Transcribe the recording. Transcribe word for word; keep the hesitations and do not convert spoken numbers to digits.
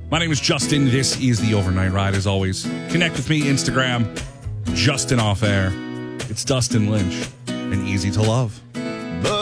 My name is Justin. This is the Overnight Ride. As always, connect with me, Instagram, Justin Off Air. It's Dustin Lynch and Easy to Love.